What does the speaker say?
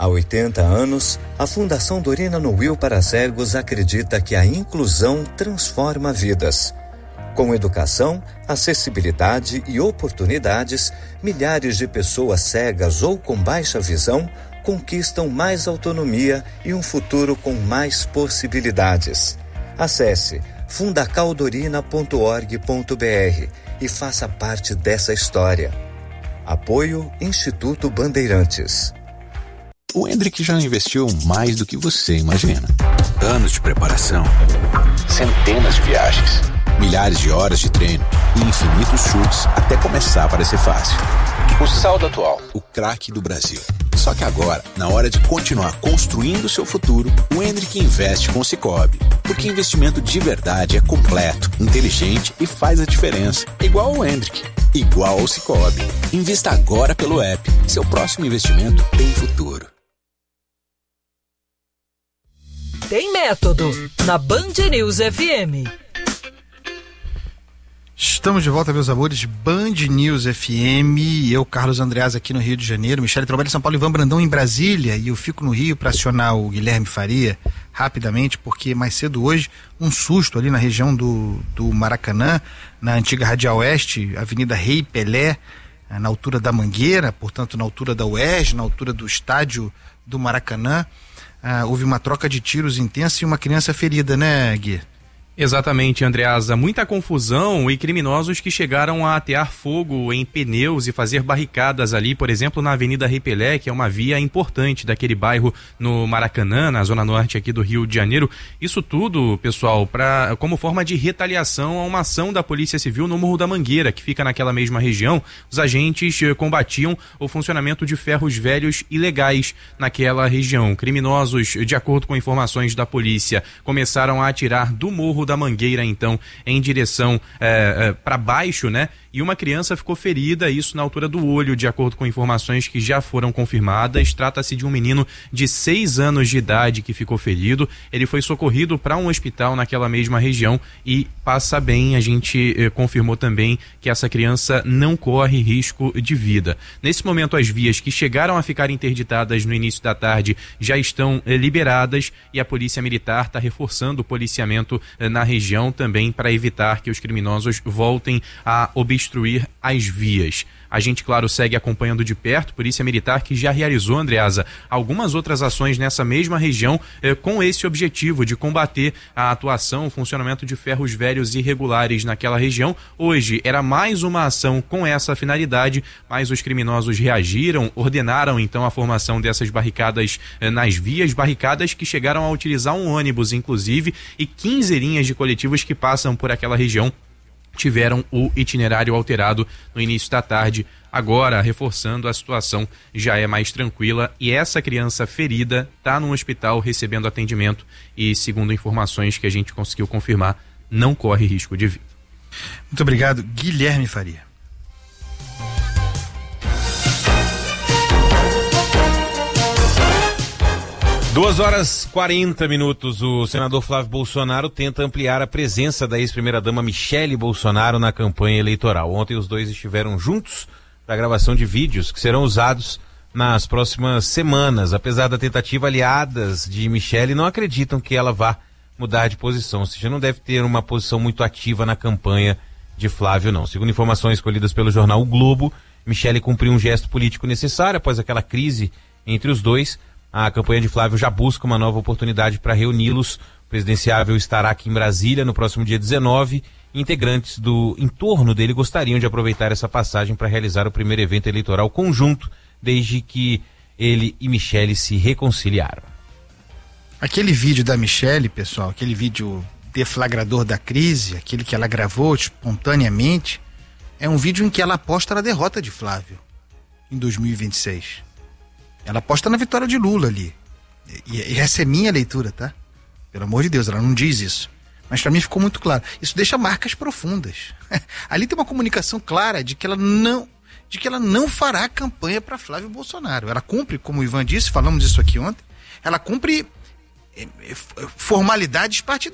Há 80 anos, a Fundação Dorina Noil para Cegos acredita que a inclusão transforma vidas. Com educação, acessibilidade e oportunidades, milhares de pessoas cegas ou com baixa visão conquistam mais autonomia e um futuro com mais possibilidades. Acesse fundacaldorina.org.br e faça parte dessa história. Apoio Instituto Bandeirantes. O Hendrick já investiu mais do que você imagina. Anos de preparação, centenas de viagens, milhares de horas de treino e infinitos chutes até começar a parecer fácil. O saldo atual, o craque do Brasil. Só que agora, na hora de continuar construindo o seu futuro, o Hendrick investe com o Sicoob. Porque investimento de verdade é completo, inteligente e faz a diferença. Igual ao Hendrick, igual ao Sicoob. Invista agora pelo app. Seu próximo investimento tem futuro. Tem método na Band News FM. Estamos de volta, meus amores, Band News FM, eu, Carlos Andreas, aqui no Rio de Janeiro, Michele trabalha em São Paulo, Ivan Brandão em Brasília, e eu fico no Rio para acionar o Guilherme Faria rapidamente, porque mais cedo hoje, um susto ali na região do Maracanã, na antiga Radial Oeste, Avenida Rei Pelé, na altura da Mangueira, portanto na altura da UERJ, na altura do estádio do Maracanã, houve uma troca de tiros intensa e uma criança ferida, né, Gui? Exatamente, Andreasa. Muita confusão e criminosos que chegaram a atear fogo em pneus e fazer barricadas ali, por exemplo, na Avenida Rei Pelé, que é uma via importante daquele bairro no Maracanã, na zona norte aqui do Rio de Janeiro. Isso tudo, pessoal, como forma de retaliação a uma ação da Polícia Civil no Morro da Mangueira, que fica naquela mesma região. Os agentes combatiam o funcionamento de ferros velhos ilegais naquela região. Criminosos, de acordo com informações da polícia, começaram a atirar do Morro da Mangueira, então, em direção para baixo, né? E uma criança ficou ferida, isso na altura do olho, de acordo com informações que já foram confirmadas. Trata-se de um menino de 6 anos de idade que ficou ferido. Ele foi socorrido para um hospital naquela mesma região e passa bem. A gente confirmou também que essa criança não corre risco de vida. Nesse momento, as vias que chegaram a ficar interditadas no início da tarde já estão liberadas e a Polícia Militar está reforçando o policiamento na região também para evitar que os criminosos voltem a obstruir as vias. A gente, claro, segue acompanhando de perto, Polícia Militar que já realizou, Andreasa, algumas outras ações nessa mesma região com esse objetivo de combater a atuação, o funcionamento de ferros velhos irregulares naquela região. Hoje era mais uma ação com essa finalidade, mas os criminosos reagiram, ordenaram então a formação dessas barricadas nas vias, barricadas que chegaram a utilizar um ônibus, inclusive, e 15 linhas de coletivos que passam por aquela região tiveram o itinerário alterado no início da tarde. Agora, reforçando, a situação já é mais tranquila e essa criança ferida está no hospital recebendo atendimento e, segundo informações que a gente conseguiu confirmar, não corre risco de vida. Muito obrigado, Guilherme Faria. Duas horas 40 minutos. O senador Flávio Bolsonaro tenta ampliar a presença da ex-primeira-dama Michele Bolsonaro na campanha eleitoral. Ontem os dois estiveram juntos para a gravação de vídeos que serão usados nas próximas semanas. Apesar da tentativa, aliadas de Michele não acreditam que ela vá mudar de posição. Ou seja, não deve ter uma posição muito ativa na campanha de Flávio, não. Segundo informações escolhidas pelo jornal O Globo, Michele cumpriu um gesto político necessário após aquela crise entre os dois. A campanha de Flávio já busca uma nova oportunidade para reuni-los. O presidenciável estará aqui em Brasília no próximo dia 19. Integrantes do entorno dele gostariam de aproveitar essa passagem para realizar o primeiro evento eleitoral conjunto, desde que ele e Michele se reconciliaram. Aquele vídeo da Michele, pessoal, aquele vídeo deflagrador da crise, aquele que ela gravou espontaneamente, é um vídeo em que ela aposta na derrota de Flávio em 2026. Ela aposta na vitória de Lula ali. E essa é minha leitura, tá? Pelo amor de Deus, ela não diz isso. Mas pra mim ficou muito claro. Isso deixa marcas profundas. Ali tem uma comunicação clara de que ela não fará campanha para Flávio Bolsonaro. Ela cumpre, como o Ivan disse, falamos isso aqui ontem, ela cumpre formalidades partidárias.